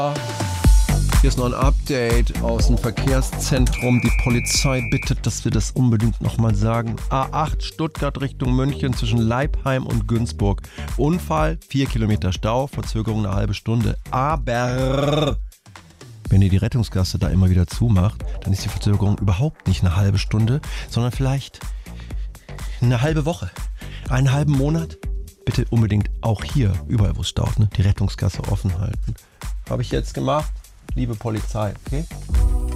Hier ist noch ein Update aus dem Verkehrszentrum. Die Polizei bittet, dass wir das unbedingt nochmal sagen. A8 Stuttgart Richtung München zwischen Leipheim und Günzburg. Unfall, 4 Kilometer Stau, Verzögerung eine halbe Stunde. Aber wenn ihr die Rettungsgasse da immer wieder zumacht, dann ist die Verzögerung überhaupt nicht eine halbe Stunde, sondern vielleicht eine halbe Woche, einen halben Monat. Bitte unbedingt auch hier, überall wo es staut, die Rettungsgasse offen halten. Habe ich jetzt gemacht. Liebe Polizei, okay?